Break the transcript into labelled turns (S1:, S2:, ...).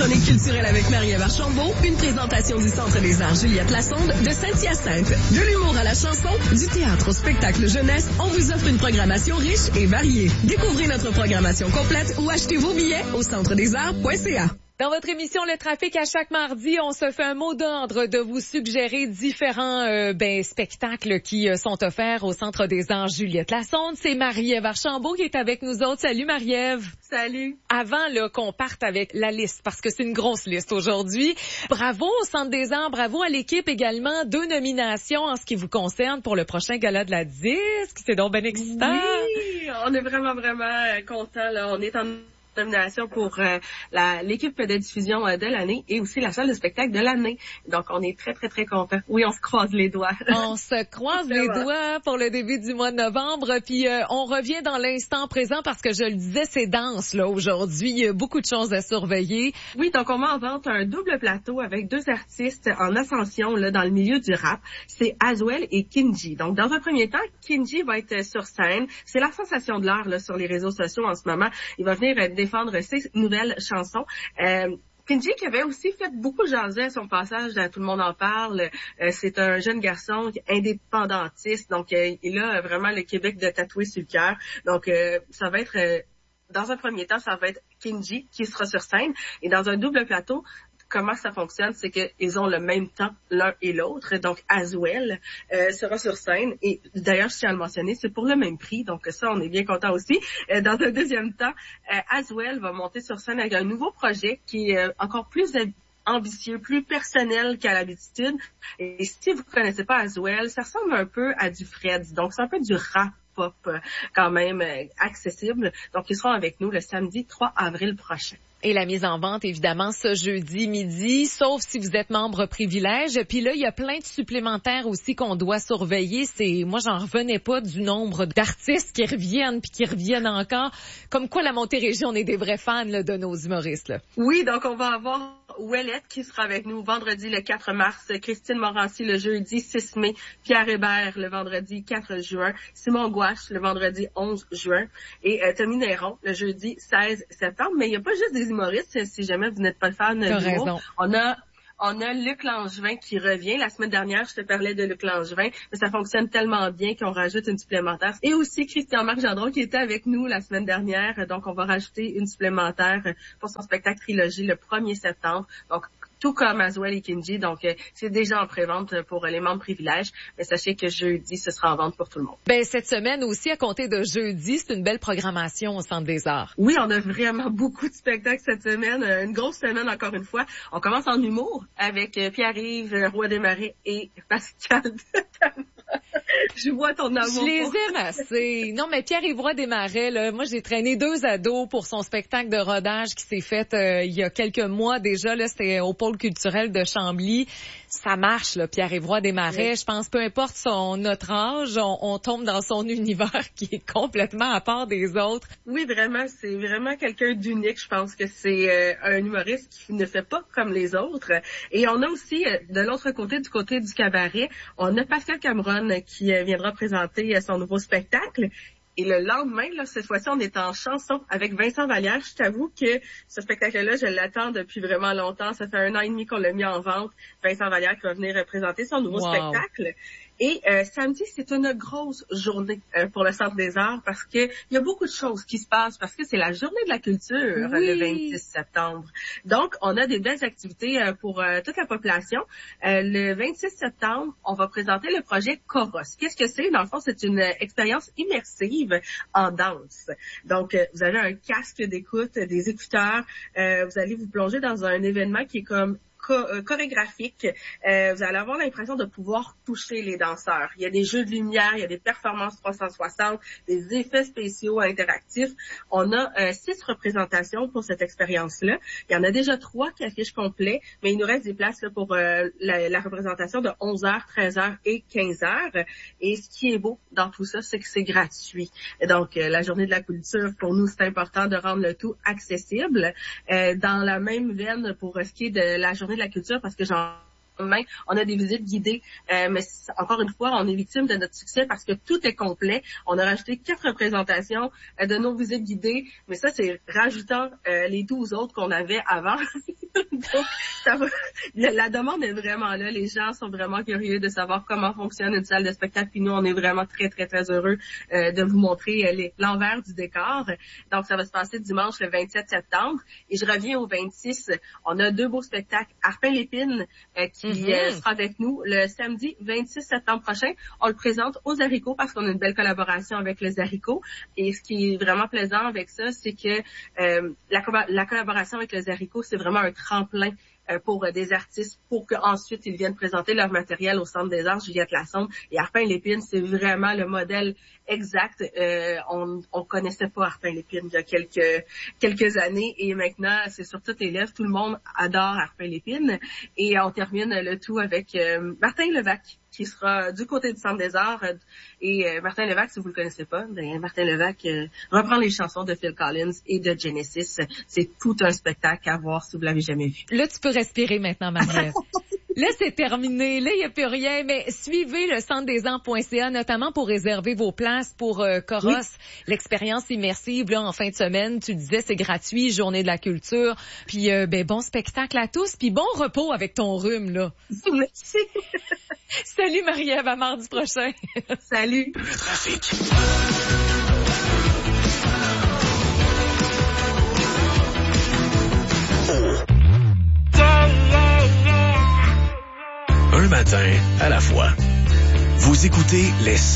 S1: chronique culturelle avec Marie-Ève Archambault, une présentation du Centre des Arts Juliette Lassonde de Saint-Hyacinthe. De l'humour à la chanson, du théâtre au spectacle jeunesse, on vous offre une programmation riche et variée. Découvrez notre programmation complète ou achetez vos billets au centredesarts.ca.
S2: Dans votre émission Le Trafic, à chaque mardi, on se fait un mot d'ordre de vous suggérer différents spectacles qui sont offerts au Centre des Arts Juliette Lassonde. C'est Marie-Ève Archambault qui est avec nous autres. Salut Marie-Ève.
S3: Salut.
S2: Avant qu'on parte avec la liste, parce que c'est une grosse liste aujourd'hui, bravo au Centre des Arts, bravo à l'équipe également. 2 nominations en ce qui vous concerne pour le prochain gala de la disque. C'est donc bien excitant.
S3: Oui, on est vraiment contents. On est en nomination pour l'équipe de diffusion de l'année et aussi la salle de spectacle de l'année. Donc, on est très, très, très contents. Oui, on se croise les doigts.
S2: On se croise les doigts pour le début du mois de novembre. Puis, on revient dans l'instant présent parce que je le disais, c'est dense là aujourd'hui. Il y a beaucoup de choses à surveiller.
S3: Oui, donc on met en vente un double plateau avec 2 artistes en ascension là dans le milieu du rap. C'est Azwell et Kinji. Donc, dans un premier temps, Kinji va être sur scène. C'est la sensation de l'heure là sur les réseaux sociaux en ce moment. Il va venir défendre ses nouvelles chansons. Kinji qui avait aussi fait beaucoup jaser à son passage dans Tout le monde en parle. C'est un jeune garçon indépendantiste, donc il a vraiment le Québec de tatoué sur le cœur. Donc ça va être, dans un premier temps, ça va être Kinji qui sera sur scène. Et dans un double plateau, comment ça fonctionne, c'est qu'ils ont le même temps l'un et l'autre. Donc, Azwell sera sur scène. Et d'ailleurs, je tiens à le mentionner, c'est pour le même prix. Donc, ça, on est bien content aussi. Dans un deuxième temps, Azwell va monter sur scène avec un nouveau projet qui est encore plus ambitieux, plus personnel qu'à l'habitude. Et si vous connaissez pas Azwell, ça ressemble un peu à du Fred. Donc, c'est un peu du rap pop quand même accessible. Donc, ils seront avec nous le samedi 3 avril prochain.
S2: Et la mise en vente, évidemment, ce jeudi midi, sauf si vous êtes membre privilège. Puis là, il y a plein de supplémentaires aussi qu'on doit surveiller. Moi, j'en revenais pas du nombre d'artistes qui reviennent puis qui reviennent encore. Comme quoi, la Montérégie, on est des vrais fans là, de nos humoristes. Là.
S3: Oui, donc on va avoir Ouellette qui sera avec nous vendredi le 4 mars, Christine Morancy le jeudi 6 mai, Pierre Hébert le vendredi 4 juin, Simon Gouache le vendredi 11 juin et Tommy Néron le jeudi 16 septembre. Mais il n'y a pas juste des humoristes, si jamais vous n'êtes pas fan d'humour. On a Luc Langevin qui revient. La semaine dernière, je te parlais de Luc Langevin, mais ça fonctionne tellement bien qu'on rajoute une supplémentaire. Et aussi Christian-Marc Gendron qui était avec nous la semaine dernière. Donc, on va rajouter une supplémentaire pour son spectacle Trilogie le 1er septembre. Donc, tout comme Azwell et Kinji. Donc, c'est déjà en pré-vente pour les membres privilèges. Mais sachez que jeudi, ce sera en vente pour tout le monde.
S2: Ben, cette semaine aussi, à compter de jeudi, c'est une belle programmation au Centre des Arts.
S3: Oui, on a vraiment beaucoup de spectacles cette semaine. Une grosse semaine, encore une fois. On commence en humour avec Pierre-Yves Roy Desmarais et Pascal Detamara. Je vois ton amour.
S2: Je les aime assez. Non, mais Pierre-Yves Roy Desmarais, là, moi, j'ai traîné 2 ados pour son spectacle de rodage qui s'est fait il y a quelques mois déjà. Là, c'était au pôle culturel de Chambly. Ça marche, là, Pierre-Yves Roy Desmarais. Oui. Je pense, peu importe notre âge, on tombe dans son univers qui est complètement à part des autres.
S3: Oui, vraiment, c'est vraiment quelqu'un d'unique. Je pense que c'est un humoriste qui ne fait pas comme les autres. Et on a aussi, de l'autre côté, du côté du cabaret, on a Pascal Cameron qui viendra présenter son nouveau spectacle. Et le lendemain, là, cette fois-ci, on est en chanson avec Vincent Vallière. Je t'avoue que ce spectacle-là, je l'attends depuis vraiment longtemps. Ça fait 1 an et demi qu'on l'a mis en vente. Vincent Vallière qui va venir présenter son nouveau spectacle. Et samedi, c'est une grosse journée pour le Centre des Arts parce que il y a beaucoup de choses qui se passent parce que c'est la journée de la culture le 26 septembre. Donc, on a des belles activités pour toute la population. Le 26 septembre, on va présenter le projet Choros. Qu'est-ce que c'est? Dans le fond, c'est une expérience immersive en danse. Donc, vous avez un casque d'écoute, des écouteurs. Vous allez vous plonger dans un événement qui est comme chorégraphique. Vous allez avoir l'impression de pouvoir toucher les danseurs. Il y a des jeux de lumière, il y a des performances 360, des effets spéciaux interactifs. On a 6 représentations pour cette expérience-là. Il y en a déjà 3 qui affichent complet, mais il nous reste des places là, pour la représentation de 11h, 13h et 15h. Et ce qui est beau dans tout ça, c'est que c'est gratuit. Donc, la journée de la culture, pour nous, c'est important de rendre le tout accessible. Dans la même veine pour ce qui est de la journée de la culture, parce que on a des visites guidées, mais encore une fois, on est victime de notre succès parce que tout est complet. On a rajouté 4 représentations de nos visites guidées, mais ça, c'est rajoutant les 12 autres qu'on avait avant. Donc, la demande est vraiment là. Les gens sont vraiment curieux de savoir comment fonctionne une salle de spectacle. Puis nous, on est vraiment très, très, très heureux de vous montrer l'envers du décor. Donc, ça va se passer dimanche le 27 septembre. Et je reviens au 26. On a 2 beaux spectacles. Arpin-Lépine qui sera avec nous le samedi 26 septembre prochain. On le présente aux haricots parce qu'on a une belle collaboration avec les haricots. Et ce qui est vraiment plaisant avec ça, c'est que la collaboration avec les haricots, c'est vraiment un tremplin pour des artistes pour qu'ensuite ils viennent présenter leur matériel au Centre des Arts Juliette Lassonde. Et Arpin-Lépine, c'est vraiment le modèle exact. On connaissait pas Arpin-Lépine il y a quelques années et maintenant c'est sur toutes les lèvres. Tout le monde adore Arpin-Lépine. Et on termine le tout avec Martin Levac, qui sera du côté du Centre des Arts. Et Martin Levac, si vous le connaissez pas, Martin Levac reprend les chansons de Phil Collins et de Genesis. C'est tout un spectacle à voir si vous l'avez jamais vu.
S2: Là, tu peux respirer maintenant, Marie-Ève. Là, c'est terminé. Là, il n'y a plus rien. Mais suivez le centredesarts.ca, notamment pour réserver vos places pour Coros, l'expérience immersive là, en fin de semaine. Tu disais, c'est gratuit, journée de la culture. Puis, bon spectacle à tous. Puis, bon repos avec ton rhume, là.
S3: Merci.
S2: Salut, Marie-Ève. À mardi prochain.
S3: Salut.
S4: Le trafic. Un matin à la fois. Vous écoutez les